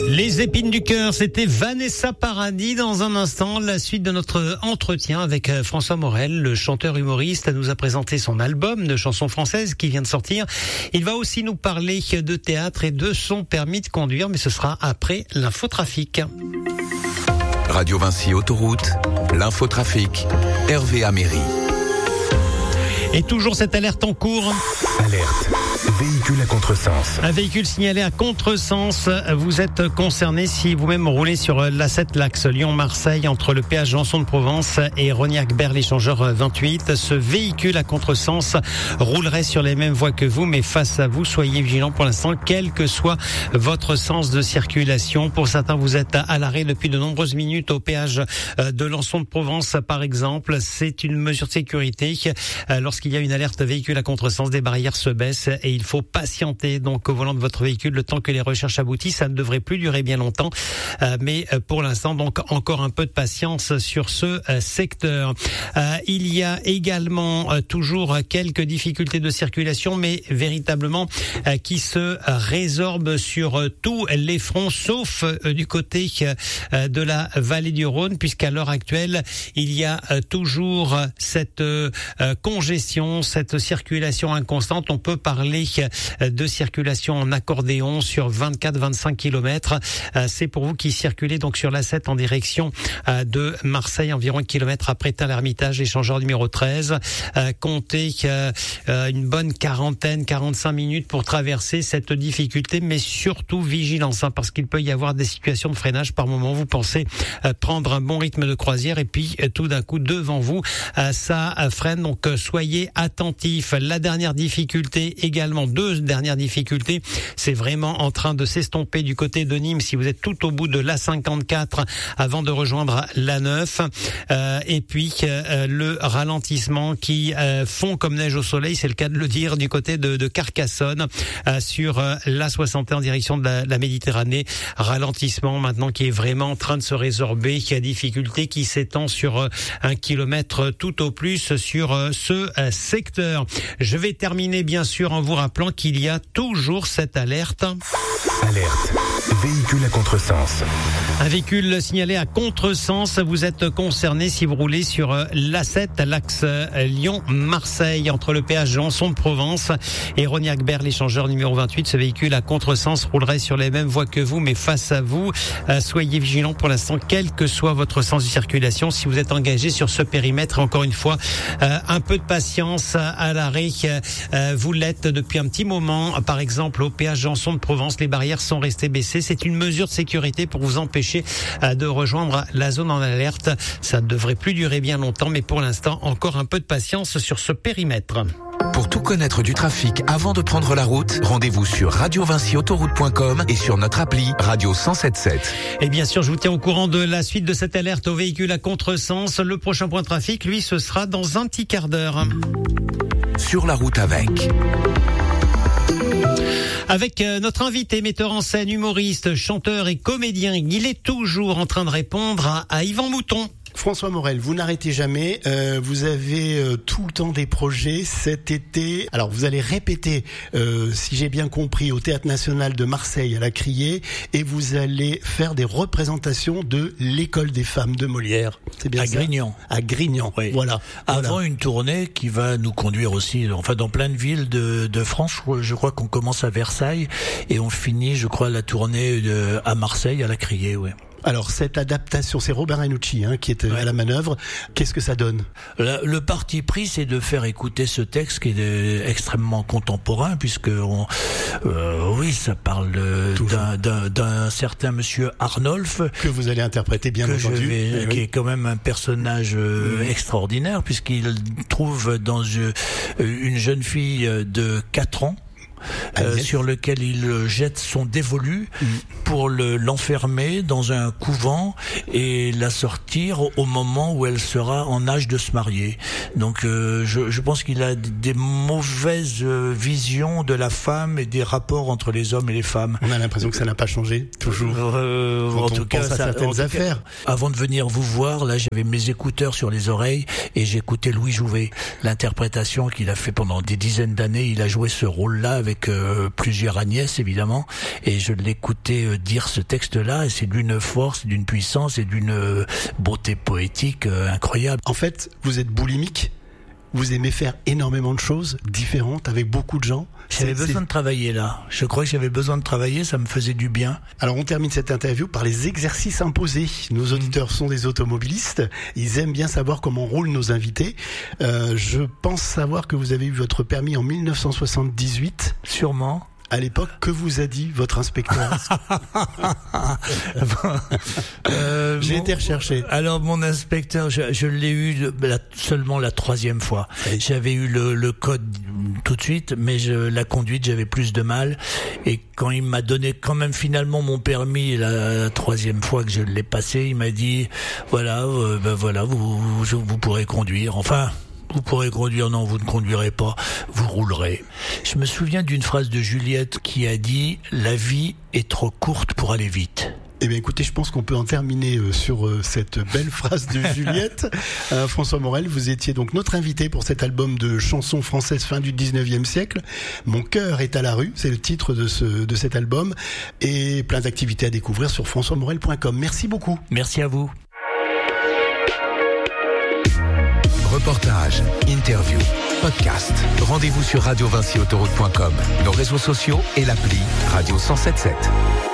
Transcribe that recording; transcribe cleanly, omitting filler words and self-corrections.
Les épines du cœur, c'était Vanessa Paradis. Dans un instant, la suite de notre entretien avec François Morel, le chanteur humoriste, nous a présenté son album de chansons françaises qui vient de sortir. Il va aussi nous parler de théâtre et de son permis de conduire, mais ce sera après l'infotrafic. Radio Vinci Autoroute, l'infotrafic, Hervé Améry. Et toujours cette alerte en cours. Alerte. Véhicule à contresens. Un véhicule signalé à contresens. Vous êtes concerné si vous-même roulez sur l'A7, l'axe Lyon-Marseille, entre le péage Janson de Provence et Rognac-Berre, l'échangeur 28. Ce véhicule à contresens roulerait sur les mêmes voies que vous, mais face à vous, soyez vigilants pour l'instant, quel que soit votre sens de circulation. Pour certains, vous êtes à l'arrêt depuis de nombreuses minutes au péage de Lançon de Provence, par exemple. C'est une mesure de sécurité. Lorsqu'il y a une alerte véhicule à contresens, des barrières se baissent et il faut patienter donc au volant de votre véhicule le temps que les recherches aboutissent. Ça ne devrait plus durer bien longtemps, mais pour l'instant donc encore un peu de patience sur ce secteur. Il y a également toujours quelques difficultés de circulation, mais véritablement qui se résorbent sur tous les fronts, sauf du côté de la vallée du Rhône, puisqu'à l'heure actuelle il y a toujours cette congestion, cette circulation inconstante. On peut parler de circulation en accordéon sur 24-25 km. C'est pour vous qui circulez donc sur l'A7 en direction de Marseille, environ 1 kilomètre après Tain-l'Hermitage, échangeur numéro 13. Comptez une bonne 45 minutes pour traverser cette difficulté, mais surtout vigilance, parce qu'il peut y avoir des situations de freinage par moment. Vous pensez prendre un bon rythme de croisière et puis tout d'un coup devant vous ça freine, donc soyez attentifs. La dernière difficulté également, deux dernières difficultés, c'est vraiment en train de s'estomper du côté de Nîmes si vous êtes tout au bout de l'A54 avant de rejoindre l'A9, et puis le ralentissement qui fond comme neige au soleil, c'est le cas de le dire, du côté de Carcassonne sur l'A61 en direction de la Méditerranée. Ralentissement maintenant qui est vraiment en train de se résorber, qui a difficulté qui s'étend sur 1 kilomètre tout au plus sur ce secteur. Je vais terminer bien sûr en vous rappelant qu'il y a toujours cette alerte. Alerte. Véhicule à contresens. Un véhicule signalé à contresens. Vous êtes concerné si vous roulez sur l'A7, l'axe Lyon-Marseille, entre le péage Janson de Provence et Rognac-Berre, l'échangeur numéro 28. Ce véhicule à contresens roulerait sur les mêmes voies que vous, mais face à vous. Soyez vigilants pour l'instant, quel que soit votre sens de circulation. Si vous êtes engagé sur ce périmètre, encore une fois, un peu de patience à l'arrêt. Vous l'êtes depuis un petit moment. Par exemple, au péage Janson de Provence, les barrières sont restées baissées. C'est une mesure de sécurité pour vous empêcher de rejoindre la zone en alerte. Ça ne devrait plus durer bien longtemps, mais pour l'instant, encore un peu de patience sur ce périmètre. Pour tout connaître du trafic avant de prendre la route, rendez-vous sur radiovinciautoroute.com et sur notre appli Radio 107.7. Et bien sûr, je vous tiens au courant de la suite de cette alerte aux véhicules à contresens. Le prochain point de trafic, lui, ce sera dans un petit quart d'heure. Sur la route avec notre invité, metteur en scène, humoriste, chanteur et comédien. Il est toujours en train de répondre à Yvan Mouton. François Morel, vous n'arrêtez jamais, vous avez tout le temps des projets cet été. Alors vous allez répéter, si j'ai bien compris, au Théâtre National de Marseille à la Criée, et vous allez faire des représentations de l'École des femmes de Molière. C'est bien ça ? À Grignan, oui. Voilà. Avant une tournée qui va nous conduire aussi, enfin dans plein de villes de France. Je crois qu'on commence à Versailles et on finit, je crois, la tournée à Marseille à la Criée, ouais. Alors cette adaptation, c'est Robert Ranucci qui est à la manœuvre. Qu'est-ce que ça donne ? Le parti pris, c'est de faire écouter ce texte qui est extrêmement contemporain, puisque oui, ça parle d'un certain monsieur Arnolphe que vous allez interpréter bien entendu, qui est quand même un personnage extraordinaire, puisqu'il trouve dans une jeune fille de 4 ans. Sur lequel il jette son dévolu pour l'enfermer dans un couvent et la sortir au moment où elle sera en âge de se marier. Donc je pense qu'il a des mauvaises visions de la femme et des rapports entre les hommes et les femmes. On a l'impression que ça n'a pas changé, toujours. En tout cas, certaines affaires. Avant de venir vous voir, là, j'avais mes écouteurs sur les oreilles et j'écoutais Louis Jouvet, l'interprétation qu'il a fait pendant des dizaines d'années. Il a joué ce rôle-là avec avec plusieurs Agnès évidemment, et je l'écoutais dire ce texte-là, et c'est d'une force, d'une puissance et d'une beauté poétique incroyable. En fait, vous êtes boulimique. Vous aimez faire énormément de choses différentes avec beaucoup de gens. J'avais besoin de travailler là. Je crois que j'avais besoin de travailler, ça me faisait du bien. Alors on termine cette interview par les exercices imposés. Nos auditeurs sont des automobilistes. Ils aiment bien savoir comment roulent nos invités. Je pense savoir que vous avez eu votre permis en 1978. Sûrement. À l'époque, que vous a dit votre inspecteur? J'ai été recherché. Alors mon inspecteur, je l'ai eu seulement la 3e fois. J'avais eu le code tout de suite, mais la conduite, j'avais plus de mal. Et quand il m'a donné quand même finalement mon permis la 3e fois que je l'ai passé, il m'a dit voilà, vous pourrez conduire. Enfin. Vous pourrez conduire, non, vous ne conduirez pas, vous roulerez. Je me souviens d'une phrase de Juliette qui a dit « La vie est trop courte pour aller vite ». Eh bien, écoutez, je pense qu'on peut en terminer sur cette belle phrase de Juliette. François Morel, vous étiez donc notre invité pour cet album de chansons françaises fin du 19e siècle. Mon cœur est à la rue, c'est le titre de cet album. Et plein d'activités à découvrir sur françoismorel.com. Merci beaucoup. Merci à vous. Reportages, interviews, podcasts. Rendez-vous sur radiovinciautoroute.com, nos réseaux sociaux et l'appli Radio 107.7.